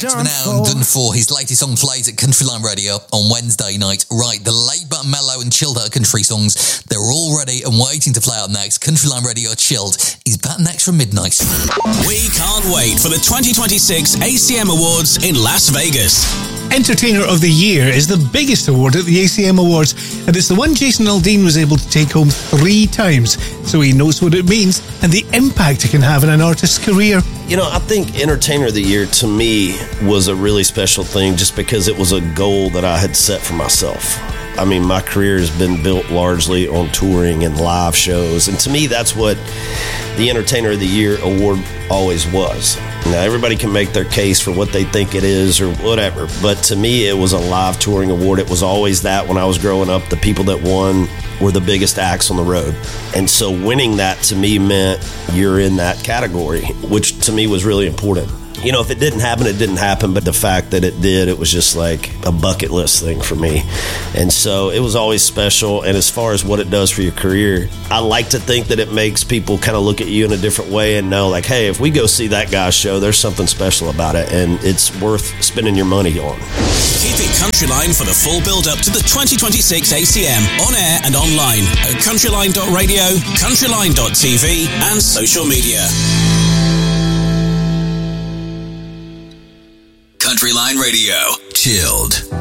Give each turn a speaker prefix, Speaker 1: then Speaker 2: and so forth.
Speaker 1: It's renowned and for his latest song plays at Countryline Radio on Wednesday night. Right, the late but mellow and chilled out country songs, they're all ready and waiting to play out next. Countryline Radio Chilled is back next from midnight.
Speaker 2: We can't wait for the 2026 ACM Awards in Las Vegas.
Speaker 3: Entertainer of the Year is the biggest award at the ACM Awards, and it's the one Jason Aldean was able to take home 3 times, so he knows what it means and the impact it can have in an artist's career.
Speaker 4: You know, I think Entertainer of the Year to me was a really special thing just because it was a goal that I had set for myself. I mean, my career has been built largely on touring and live shows, and to me that's what the Entertainer of the Year award always was. Now, everybody can make their case for what they think it is or whatever, but to me it was a live touring award. It was always that when I was growing up. The people that won were the biggest acts on the road, and so winning that to me meant you're in that category, which to me was really important. You know, if it didn't happen, it didn't happen, but the fact that it did, it was just like a bucket list thing for me. And so it was always special. And as far as what it does for your career, I like to think that it makes people kind of look at you in a different way and know, like, hey, if we go see that guy's show, there's something special about it, and it's worth spending your money on.
Speaker 2: Keep it Countryline for the full build-up to the 2026 ACM, on air and online at countryline.radio, countryline.tv, and social media.
Speaker 1: Countryline Radio Chilled.